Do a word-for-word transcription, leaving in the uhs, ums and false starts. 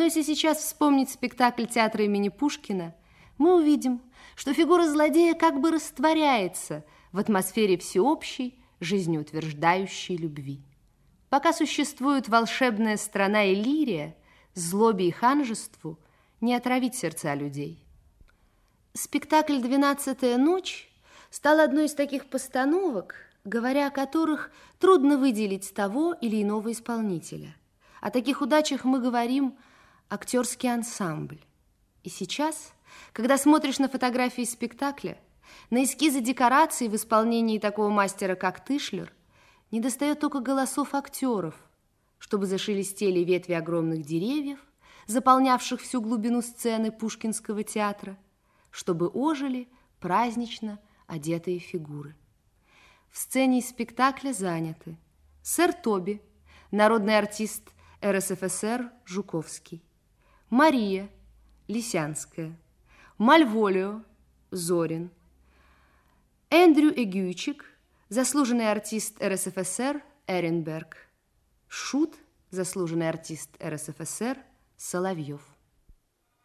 если сейчас вспомнить спектакль театра имени Пушкина, мы увидим, что фигура злодея как бы растворяется в атмосфере всеобщей, жизнеутверждающей любви. Пока существует волшебная страна Иллирия, злобе и ханжеству не отравить сердца людей. Спектакль «Двенадцатая ночь» стал одной из таких постановок, говоря о которых трудно выделить того или иного исполнителя. О таких удачах мы говорим актерский ансамбль. И сейчас, когда смотришь на фотографии спектакля, на эскизы декораций в исполнении такого мастера, как Тышлер, недостает только голосов актеров, чтобы зашелестели ветви огромных деревьев, заполнявших всю глубину сцены Пушкинского театра, чтобы ожили празднично одетые фигуры. В сцене из спектакля заняты сэр Тоби, народный артист эр эс эф эс эр Жуковский, Мария Лисянская, Мальволио Зорин, Эндрю Эгюйчик, заслуженный артист эр эс эф эс эр Эренберг, Шут, заслуженный артист эр эс эф эс эр Соловьев.